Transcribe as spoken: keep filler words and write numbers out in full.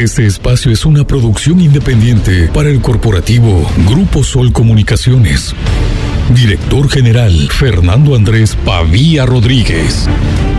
Este espacio es una producción independiente para el corporativo Grupo Sol Comunicaciones. Director General Fernando Andrés Pavía Rodríguez.